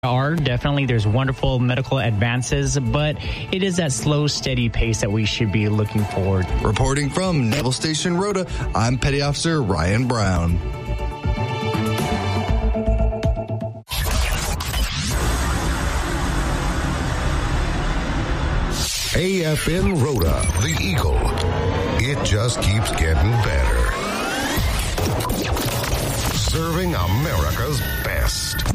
Definitely, there's wonderful medical advances, but it is that slow, steady pace that we should be looking forward. Reporting from Naval Station Rota, I'm Petty Officer Ryan Brown. AFN Rota, the Eagle. It just keeps getting better. Serving America's best.